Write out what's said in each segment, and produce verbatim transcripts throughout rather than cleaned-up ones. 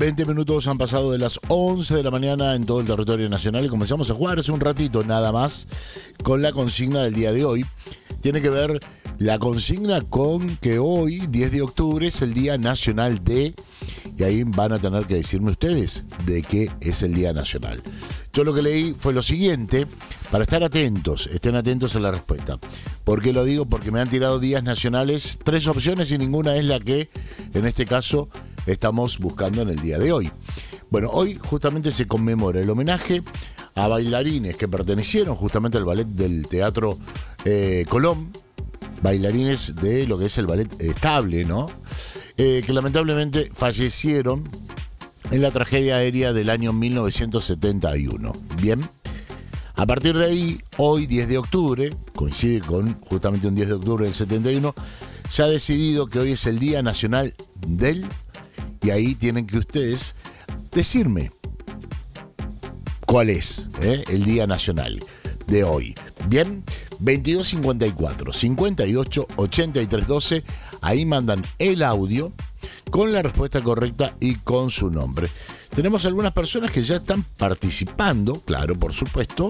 veinte minutos han pasado de las once de la mañana en todo el territorio nacional y comenzamos a jugar hace un ratito nada más con la consigna del día de hoy. Tiene que ver la consigna con que hoy, diez de octubre, es el Día Nacional de... Y ahí van a tener que decirme ustedes de qué es el Día Nacional. Yo lo que leí fue lo siguiente, para estar atentos, estén atentos a la respuesta. ¿Por qué lo digo? Porque me han tirado días nacionales, tres opciones y ninguna es la que, en este caso, estamos buscando en el día de hoy. Bueno, hoy justamente se conmemora el homenaje a bailarines que pertenecieron justamente al ballet del Teatro eh, Colón, bailarines de lo que es el ballet estable, ¿no? Eh, que lamentablemente fallecieron en la tragedia aérea del año mil novecientos setenta y uno. Bien, a partir de ahí, hoy diez de octubre, coincide con justamente un diez de octubre del setenta y uno, se ha decidido que hoy es el Día Nacional del... Y ahí tienen que ustedes decirme cuál es ¿eh? el Día Nacional de hoy. Bien, veintidós cincuenta y cuatro, cincuenta y ocho, ochenta y tres doce, ahí mandan el audio con la respuesta correcta y con su nombre. Tenemos algunas personas que ya están participando, claro, por supuesto.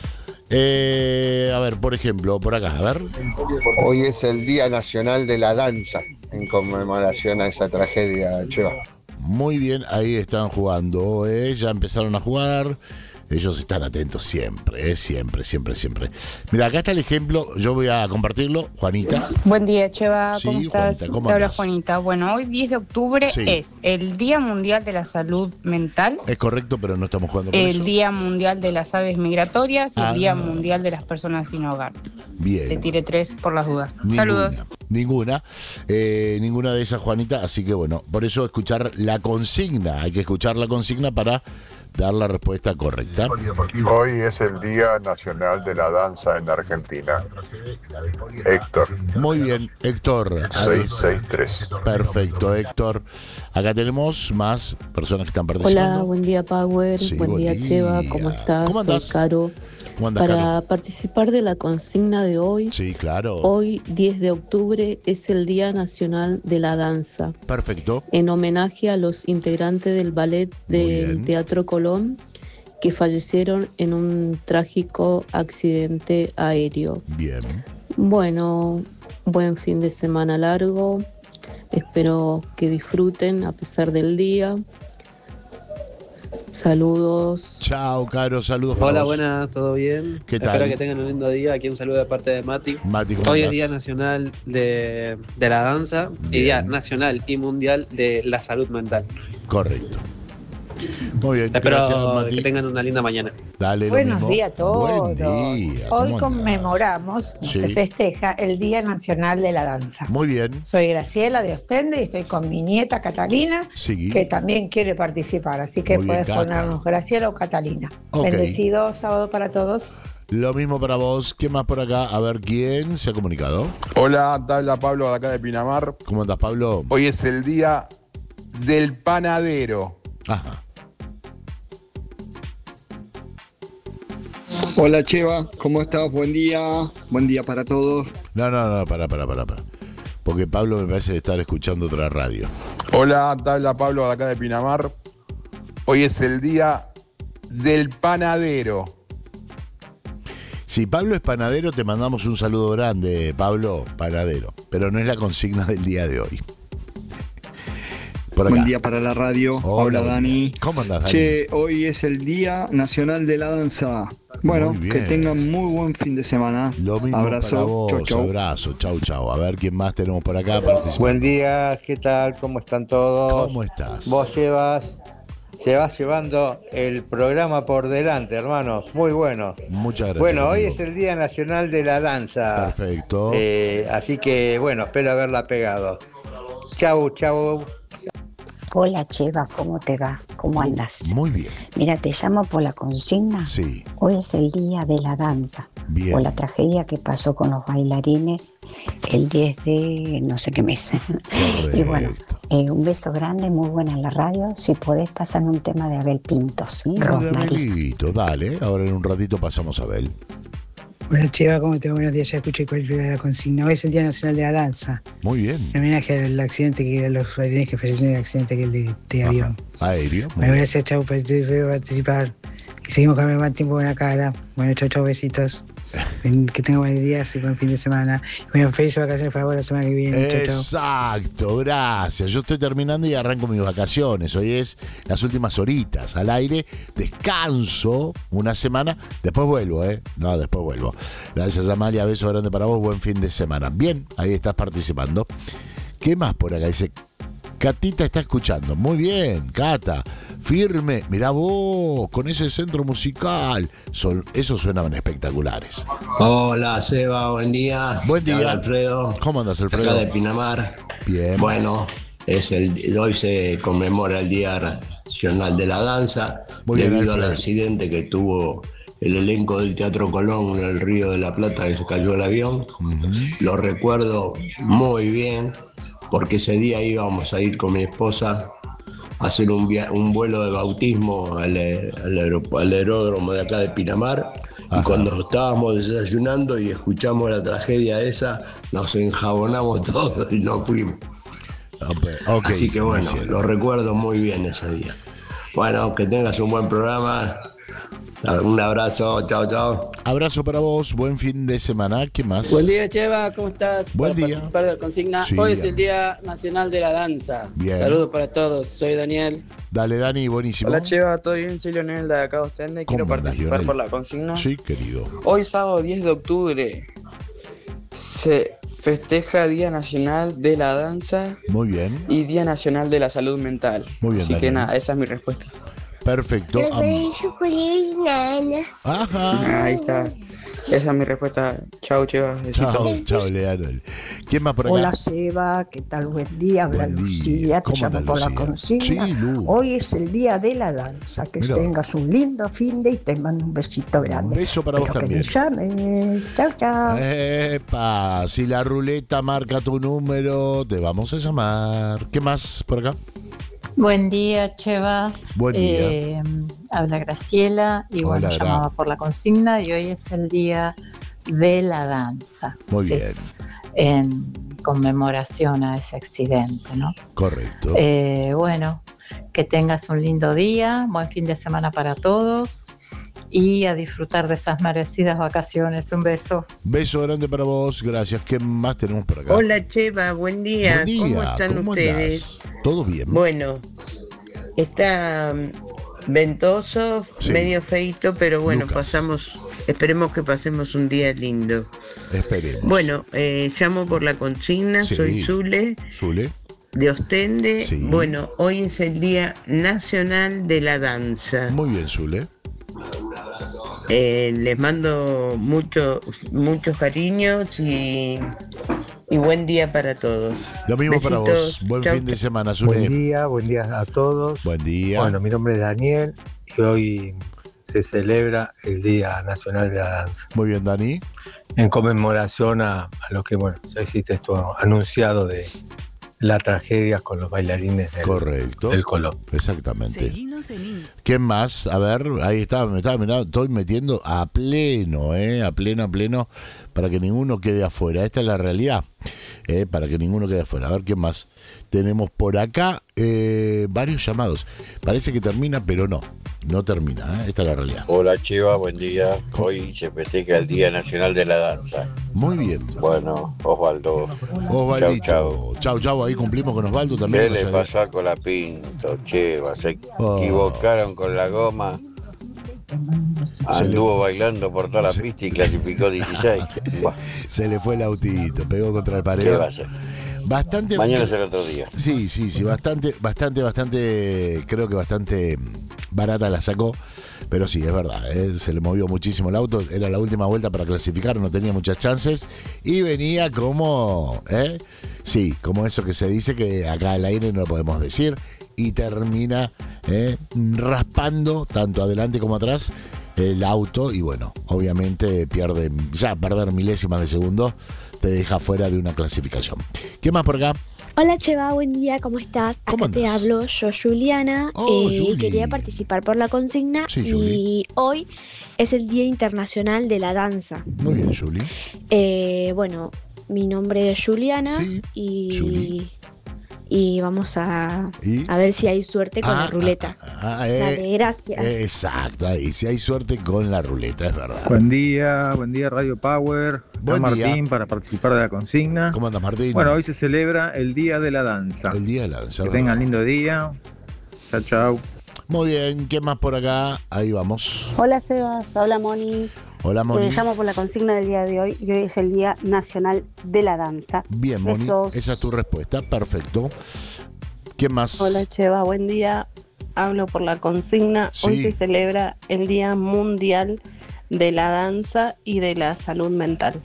Eh, a ver, por ejemplo, por acá, a ver. Hoy es el Día Nacional de la Danza, en conmemoración a esa tragedia, Cheva. Muy bien, ahí están jugando, ¿eh? Ya empezaron a jugar. Ellos están atentos siempre, ¿eh? siempre, siempre, siempre. Mira, acá está el ejemplo, yo voy a compartirlo, Juanita. Buen día, Cheva, Sí, ¿cómo estás? Juanita, ¿cómo Te habla andás? Juanita. Bueno, hoy diez de octubre Sí. es el Día Mundial de la Salud Mental, Es correcto, pero no estamos jugando con el eso. Día Mundial de las Aves Migratorias y Ah. el Día Mundial de las Personas sin Hogar. Bien. Te tiré tres por las dudas. Ninguna, Saludos. Ninguna, eh, ninguna de esas, Juanita, así que bueno, por eso escuchar la consigna, hay que escuchar la consigna para dar la respuesta correcta. Hoy es el Día Nacional de la Danza en Argentina. Héctor, Muy bien, Héctor. Ahí. seiscientos sesenta y tres. Perfecto, Héctor. Acá tenemos más personas que están participando. Hola, buen día Power, Sí, buen buen día día. Cheva, ¿cómo estás? ¿Cómo andás? Soy Caro. ¿Cómo andás, Para Caro? participar de la consigna de hoy, Sí, claro. hoy diez de octubre es el Día Nacional de la Danza, Perfecto. en homenaje a los integrantes del ballet Muy bien. del Teatro Colón que fallecieron en un trágico accidente aéreo. Bien. Bueno, buen fin de semana largo, espero que disfruten a pesar del día. Saludos. Chao, Caro, saludos para Hola, vos. buenas, ¿todo bien? ¿Qué tal? Espero que tengan un lindo día. Aquí un saludo de parte de Mati. Mati, ¿cómo Hoy es andás? Día Nacional de, de la Danza y Bien. Día Nacional y Mundial de la Salud Mental. Correcto. Muy bien, Espero gracias, Mati. que tengan una linda mañana. Dale, lo Buenos mismo. días a todos. Buen día. Hoy ¿cómo andás? conmemoramos, Sí. se festeja el Día Nacional de la Danza. Muy bien. Soy Graciela de Ostende y estoy con mi nieta Catalina, Sí. que también quiere participar. Así que Muy bien, puedes Cata. ponernos Graciela o Catalina. Ok. Bendecido sábado para todos. Lo mismo para vos. ¿Qué más por acá? A ver quién se ha comunicado. Hola, te habla Pablo de acá de Pinamar. ¿Cómo andás, Pablo? Hoy es el Día del Panadero. Ajá. Hola Cheva, ¿cómo estás? Buen día, buen día para todos. No, no, no, pará, pará, pará, pará. Porque Pablo me parece estar escuchando otra radio. Hola, te habla Pablo de acá de Pinamar. Hoy es el Día del Panadero. Si Pablo es panadero, te mandamos un saludo grande, Pablo, panadero. Pero no es la consigna del día de hoy. Por acá. Buen día para la radio. Hola, Hola, buen Dani. día. ¿Cómo andás, Dani? Che, hoy es el Día Nacional de la Danza. Bueno, Muy bien. que tengan muy buen fin de semana. Lo mismo Abrazo. para vos, Chau, chau. abrazo, chau, chau. A ver quién más tenemos por acá participando. Buen día, ¿qué tal? ¿Cómo están todos? ¿Cómo estás? Vos llevas, se va llevando el programa por delante, hermanos. Muy bueno. Muchas gracias. Bueno, hoy amigo. es el Día Nacional de la Danza. Perfecto. Eh, así que, bueno, espero haberla pegado. Chau, chau. Hola Cheva, ¿cómo te va? ¿Cómo andas? Muy bien. Mira, te llamo por la consigna. Sí, Hoy es el día de la danza. bien. Por la tragedia que pasó con los bailarines el diez de no sé qué mes. Y bueno, Correcto. eh, un beso grande, muy buena en la radio. Si podés, pasan un tema de Abel Pintos. Uno de Rosmarie. Abelito, dale. Ahora en un ratito pasamos a Abel. Bueno, Cheva, ¿cómo te va? Buenos días, ya escuché cuál fue la consigna. Hoy es el Día Nacional de la Danza. Muy bien. En homenaje al accidente que a los bailarines que fallecieron en el accidente que el de, de avión. Aéreo. Bueno, gracias, chau, por participar. Y seguimos con el mal tiempo en la cara. Bueno, chau, chau, besitos. Que tengan buenos días y buen fin de semana. Bueno, felices vacaciones para vos la semana que viene. Chau, chau. Exacto, gracias. Yo estoy terminando y arranco mis vacaciones. Hoy es las últimas horitas al aire. Descanso una semana. Después vuelvo, ¿eh? No, después vuelvo. Gracias, Amalia. Beso grande para vos. Buen fin de semana. Bien, ahí estás participando. ¿Qué más por acá? Dice, Catita está escuchando. Muy bien, Cata. Firme. Mirá vos, con ese centro musical. Son, esos suenan espectaculares. Hola, Seba, buen día. Buen día. Hola, Alfredo. ¿Cómo andas, Alfredo? Acá de Pinamar. Bien. Bueno, es el, hoy se conmemora el Día Nacional de la Danza. Muy bien, debido al Alfredo. accidente que tuvo el elenco del Teatro Colón en el Río de la Plata, que se cayó el avión. Uh-huh. Lo recuerdo muy bien, porque ese día íbamos a ir con mi esposa a hacer un, via- un vuelo de bautismo al, al, aeropu- al aeródromo de acá de Pinamar. Ajá. Y cuando estábamos desayunando y escuchamos la tragedia esa, nos enjabonamos todos y nos fuimos. Okay, Así que bueno, muy bien. lo recuerdo muy bien ese día. Bueno, que tengas un buen programa. Un abrazo, chao, chao. Abrazo para vos, buen fin de semana. ¿Qué más? Buen día, Cheva, ¿cómo estás? Buen para día. participar de la consigna. Sí, Hoy es bien. el Día Nacional de la Danza. Bien. Saludos para todos, soy Daniel. Dale, Dani, buenísimo. Hola, Cheva, ¿todo bien? Soy Leonel de acá Ostende. Quiero ¿Cómo andas, participar Leonel? por la consigna. Sí, querido. Hoy, sábado diez de octubre, se festeja Día Nacional de la Danza Muy bien, y Día Nacional de la Salud Mental. Muy bien, Así que Daniel. nada, esa es mi respuesta. perfecto. Am- Ajá. Ahí está. Esa es mi respuesta. Chao, Cheva. Besitos. Chao, chao, Leonel. ¿Quién más por acá? Hola Seba, ¿qué tal? Buen día, habla Buen día. Lucía, te ¿Cómo llamo anda, por la Lucía? consigna. Sí, Lu. Hoy es el día de la danza, que Mirá. tengas un lindo fin de y te mando un besito grande. Un beso para vos Espero también. que me llames, chao, chao. Epa, si la ruleta marca tu número, te vamos a llamar. ¿Qué más por acá? Buen día, Cheva. Buen día. Eh, habla Graciela y Hola, bueno, Gra. llamaba por la consigna y hoy es el día de la danza. Muy Sí, bien, en conmemoración a ese accidente, ¿no? correcto. Eh, bueno, que tengas un lindo día, buen fin de semana para todos y a disfrutar de esas merecidas vacaciones. Un beso. Beso grande para vos, gracias. ¿Qué más tenemos por acá? Hola Cheva, buen día. Buen día, ¿Cómo están ¿cómo ustedes? andás? ¿Todo bien? Bueno, está mm, ventoso, Sí. medio feito, pero bueno, Lucas. pasamos, esperemos que pasemos un día lindo. Esperemos. Bueno, eh, llamo por la consigna, Sí. soy Zule, Zule. de Ostende. Sí. Bueno, hoy es el Día Nacional de la Danza. Muy bien, Zule. Eh, les mando muchos muchos cariños y, y buen día para todos. Lo mismo para vos. Besitos. Buen Chau, fin de chau. semana, Zule. Buen día, buen día a todos. Buen día. Bueno, mi nombre es Daniel y hoy se celebra el Día Nacional de la Danza. Muy bien, Dani. En conmemoración a, a lo que, bueno, ya existe esto anunciado de la tragedia con los bailarines del, Correcto. del Colón. Exactamente. ¿Quién más? A ver, ahí está, me estaba mirando, estoy metiendo a pleno, eh, a pleno, a pleno, para que ninguno quede afuera. Esta es la realidad, eh, para que ninguno quede afuera. A ver, ¿quién más? Tenemos por acá eh, varios llamados. Parece que termina, pero no, no termina, eh. Esta es la realidad. Hola Chiva, buen día. Hoy se festeja el Día Nacional de la Danza. Muy bien. Bueno, Osvaldo. Osvaldito. Chau, Chau, chau, ahí cumplimos con Osvaldo también. ¿Qué o le sea, pasó a Colapinto, Cheva? Se Oh. equivocaron con la goma. Anduvo bailando por toda la pista y clasificó dieciséis. Buah, Se le fue el autito, pegó contra el ¿qué pared. va a hacer? Bastante. Mañana es el otro día. Sí, sí, sí, bastante, bastante, bastante, creo que bastante barata la sacó, pero sí, es verdad, ¿eh? Se le movió muchísimo el auto, era la última vuelta para clasificar, no tenía muchas chances y venía como, ¿eh? Sí, como eso que se dice que acá al aire no lo podemos decir y termina ¿eh? raspando tanto adelante como atrás el auto y bueno, obviamente pierde, ya perder milésimas de segundo te deja fuera de una clasificación. ¿Qué más por acá? Hola Cheva, buen día, ¿cómo estás? ¿Cómo Acá te andás? hablo yo, Juliana. Oh, Eh, Juli. Quería participar por la consigna Sí, y Juli. hoy es el Día Internacional de la Danza. Muy bien, Juli. Eh, bueno, mi nombre es Juliana Sí, y, Juli. y vamos a, ¿Y? a ver si hay suerte con Ah, la ruleta. Ah, eh, Dale, gracias. eh, exacto, y si hay suerte con la ruleta, es verdad. Buen día, buen día Radio Power. Buen Acá día. Martín para participar de la consigna. ¿Cómo andas, Martín? Bueno, hoy se celebra el Día de la Danza. El Día de la Danza. Que ¿verdad? tengan lindo día. Chao, chao. Muy bien, ¿qué más por acá? Ahí vamos. Hola Sebas, habla Moni. Hola, Moni. Me llamo por la consigna del día de hoy y hoy es el Día Nacional de la Danza. Bien, Moni, Besos. esa es tu respuesta, perfecto. ¿Qué más? Hola Cheva, buen día. Hablo por la consigna. Sí. Hoy se celebra el Día Mundial de la Danza y de la Salud Mental.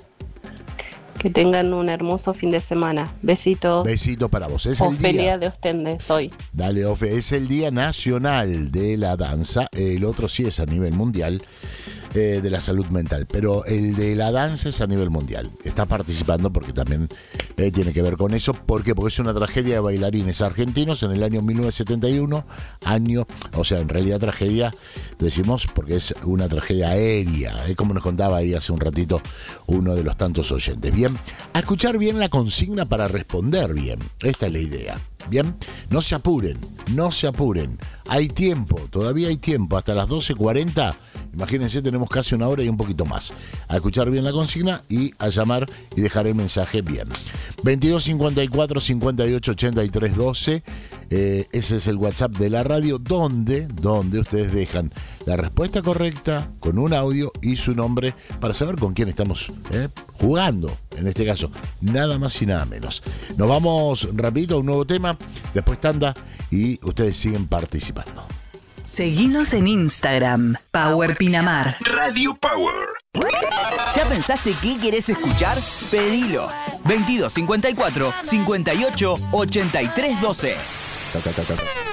Que tengan un hermoso fin de semana. Besitos. Besito para vos. Es el Ofelia día. de Ostende, soy. Dale, Ofe, es el Día Nacional de la Danza. El otro sí es a nivel mundial, eh, de la salud mental. Pero el de la danza es a nivel mundial. Está participando porque también eh, tiene que ver con eso. ¿Por qué? Porque es una tragedia de bailarines argentinos en el año mil novecientos setenta y uno. Año, o sea, en realidad tragedia, decimos, porque es una tragedia aérea. ¿eh? Como nos contaba ahí hace un ratito uno de los tantos oyentes. Bien, a escuchar bien la consigna para responder bien. Esta es la idea. Bien, no se apuren, no se apuren. Hay tiempo, todavía hay tiempo, hasta las doce cuarenta. Imagínense, tenemos casi una hora y un poquito más. A escuchar bien la consigna y a llamar y dejar el mensaje bien. veintidós cincuenta y cuatro cincuenta y ocho ochenta y tres doce. Eh, ese es el WhatsApp de la radio, donde, donde ustedes dejan la respuesta correcta con un audio y su nombre para saber con quién estamos eh, jugando. En este caso, nada más y nada menos. Nos vamos rapidito a un nuevo tema, después tanda y ustedes siguen participando. Seguinos en Instagram, Power Pinamar. Radio Power. ¿Ya pensaste qué querés escuchar? Pedilo. veintidós cincuenta y cuatro cincuenta y ocho ochenta y tres doce. Ta, ta, ta, ta, ta.